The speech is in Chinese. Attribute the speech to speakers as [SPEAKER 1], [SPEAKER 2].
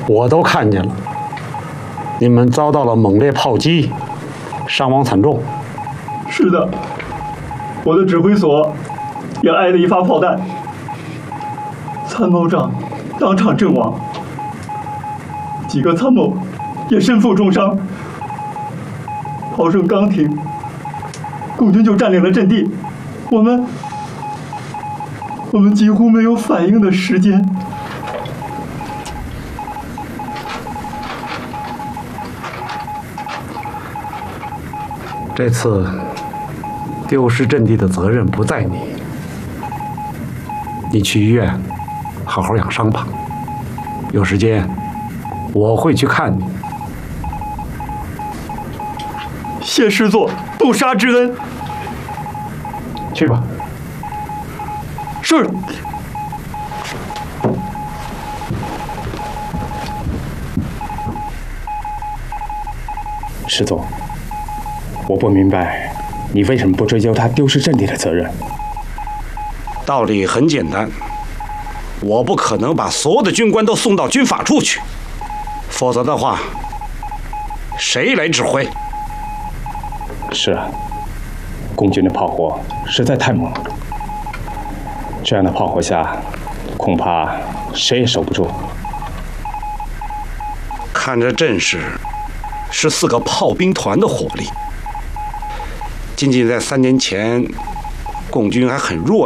[SPEAKER 1] 我都看见了，你们遭到了猛烈炮击，伤亡惨重。
[SPEAKER 2] 是的，我的指挥所也挨了一发炮弹，参谋长当场阵亡，几个参谋也身负重伤。炮声刚停，共军就占领了阵地，我们几乎没有反应的时间。
[SPEAKER 1] 这次丢失阵地的责任不在你，你去医院好好养伤吧。有时间我会去看你。
[SPEAKER 2] 谢师座不杀之恩。
[SPEAKER 1] 去吧。
[SPEAKER 2] 是。
[SPEAKER 3] 师座，我不明白你为什么不追究他丢失阵地的责任。
[SPEAKER 1] 道理很简单，我不可能把所有的军官都送到军法处去，否则的话，谁来指挥？
[SPEAKER 3] 是啊，共军的炮火实在太猛了，这样的炮火下，恐怕谁也守不住。
[SPEAKER 1] 看这阵势，是4个炮兵团的火力。仅仅在3年前，共军还很弱